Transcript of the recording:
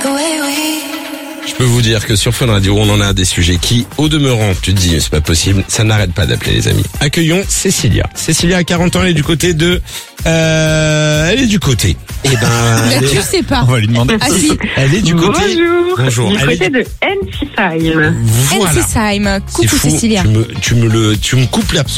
Je peux vous dire que sur Fun Radio, on en a des sujets qui, au demeurant, tu te dis, c'est pas possible, ça n'arrête pas d'appeler les amis. Accueillons Cécilia. Cécilia a 40 ans, elle est du côté de... elle est du côté. Eh ben... Tu sais pas. On va lui demander. Ah si, Elle est du côté... Bonjour. Du Elle est côté de Ensisheim. Voilà. Ensisheim. C'est Coucou fou. Cécilia. Tu me coupes l'absence.